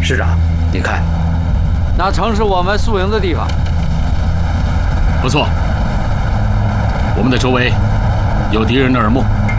师长，你看， 那曾是我们宿营的地方。 不错，我们的周围有敌人的耳目。